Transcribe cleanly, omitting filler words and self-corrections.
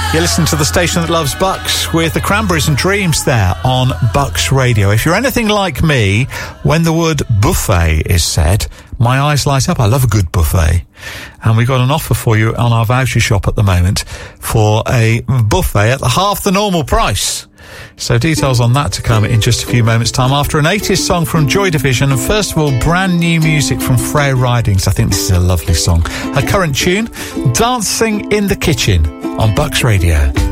You're listening to the station that loves Bucks with the Cranberries and Dreams there on Bucks Radio. If you're anything like me, when the word buffet is said, my eyes light up. I love a good buffet. And we've got an offer for you on our voucher shop at the moment for a buffet at half the normal price. So details on that to come in just a few moments' time after an 80s song from Joy Division. And first of all, brand new music from Freya Ridings. I think this is a lovely song. Her current tune, Dancing in the Kitchen on Bucks Radio.